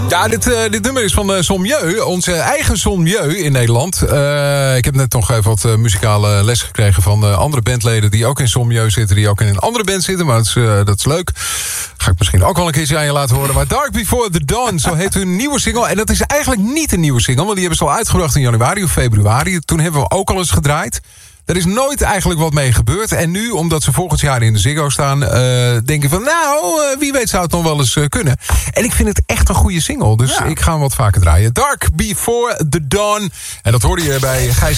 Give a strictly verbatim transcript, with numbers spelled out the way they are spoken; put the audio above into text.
Ja, dit, uh, dit nummer is van uh, Sommieu, onze eigen Sommieu in Nederland. Uh, ik heb net nog even wat uh, muzikale les gekregen van uh, andere bandleden die ook in Sommieu zitten, die ook in een andere band zitten, maar dat is, uh, dat is leuk. Ga ik misschien ook wel een keertje aan je laten horen. Maar Dark Before the Dawn, zo heet hun nieuwe single. En dat is eigenlijk niet een nieuwe single, want die hebben ze al uitgebracht in januari of februari. Toen hebben we ook al eens gedraaid. Er is nooit eigenlijk wat mee gebeurd. En nu, omdat ze volgend jaar in de Ziggo staan, uh, denk ik van, nou, uh, wie weet zou het nog wel eens uh, kunnen. En ik vind het echt een goede single, dus ja. Ik ga hem wat vaker draaien. Dark Before the Dawn. En dat hoorde je bij Gijs